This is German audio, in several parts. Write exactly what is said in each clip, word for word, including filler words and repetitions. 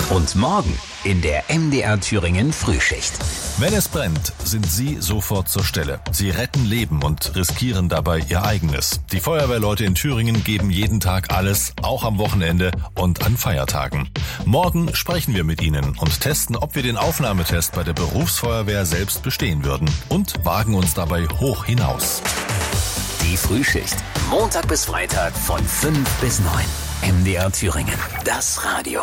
Und morgen in der M D R Thüringen Frühschicht. Wenn es brennt, sind Sie sofort zur Stelle. Sie retten Leben und riskieren dabei Ihr eigenes. Die Feuerwehrleute in Thüringen geben jeden Tag alles, auch am Wochenende und an Feiertagen. Morgen sprechen wir mit Ihnen und testen, ob wir den Aufnahmetest bei der Berufsfeuerwehr selbst bestehen würden und wagen uns dabei hoch hinaus. Die Frühschicht. Montag bis Freitag von fünf bis neun. M D R Thüringen. Das Radio.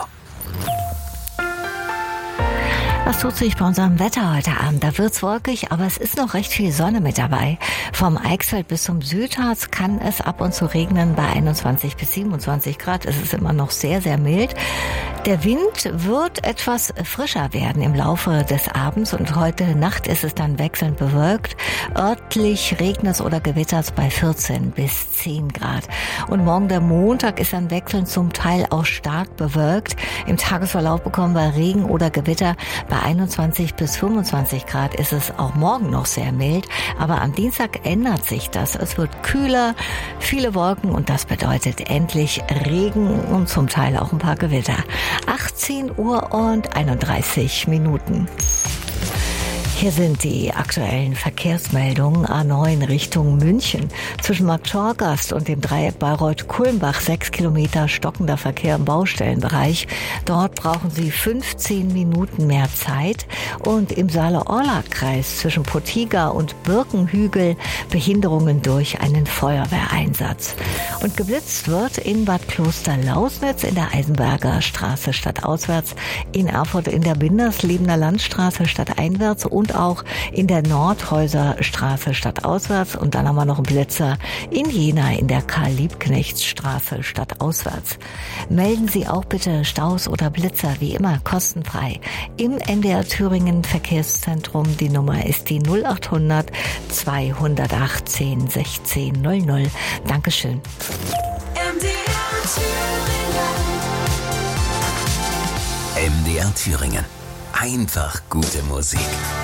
Was tut sich bei unserem Wetter heute Abend? Da wird's wolkig, aber es ist noch recht viel Sonne mit dabei. Vom Eichsfeld bis zum Südharz kann es ab und zu regnen bei einundzwanzig bis siebenundzwanzig Grad. Es ist immer noch sehr, sehr mild. Der Wind wird etwas frischer werden im Laufe des Abends und heute Nacht ist es dann wechselnd bewölkt. Örtlich regnet es oder gewittert es bei vierzehn bis zehn Grad. Und morgen der Montag ist dann wechselnd zum Teil auch stark bewölkt. Im Tagesverlauf bekommen wir Regen oder Gewitter. Bei einundzwanzig bis fünfundzwanzig Grad ist es auch morgen noch sehr mild, aber am Dienstag ändert sich das. Es wird kühler, viele Wolken und das bedeutet endlich Regen und zum Teil auch ein paar Gewitter. achtzehn Uhr und einunddreißig Minuten. Hier sind die aktuellen Verkehrsmeldungen. A neun Richtung München. Zwischen Markt-Schorgast und dem Dreieck Bayreuth-Kulmbach sechs Kilometer stockender Verkehr im Baustellenbereich. Dort brauchen Sie fünfzehn Minuten mehr Zeit. Und im Saale-Orla-Kreis zwischen Potiga und Birkenhügel Behinderungen durch einen Feuerwehreinsatz. Und geblitzt wird in Bad Kloster-Lausnitz in der Eisenberger Straße stadtauswärts, in Erfurt in der Binderslebener Landstraße stadteinwärts und auch in der Nordhäuser Straße stadtauswärts. Und dann haben wir noch einen Blitzer in Jena in der Karl-Liebknechts-Straße stadtauswärts. Melden Sie auch bitte Staus oder Blitzer, wie immer kostenfrei, im M D R Thüringen Verkehrszentrum. Die Nummer ist die null achthundert zweihundertachtzehn sechzehn null null. Dankeschön. M D R Thüringen. M D R Thüringen. Einfach gute Musik.